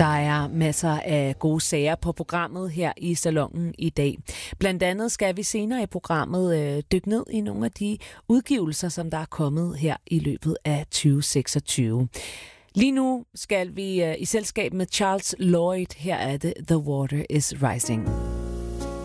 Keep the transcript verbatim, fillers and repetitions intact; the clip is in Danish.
Der er masser af gode sager på programmet her i Salonen i dag. Blandt andet skal vi senere i programmet øh, dykke ned i nogle af de udgivelser, som der er kommet her i løbet af tyve seksogtyve. Lige nu skal vi øh, i selskab med Charles Lloyd. Her er det The Water is Rising.